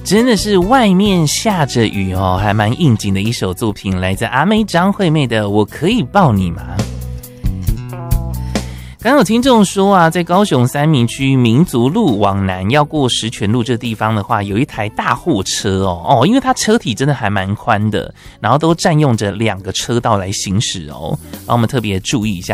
真的是外面下着雨哦，还蛮应景的一首作品，来自阿妹张惠妹的《我可以抱你吗》。刚有听众说啊，在高雄三民区民族路往南要过石泉路这地方的话，有一台大货车哦，因为它车体真的还蛮宽的，然后都占用着2个车道来行驶哦，然后我们特别注意一下。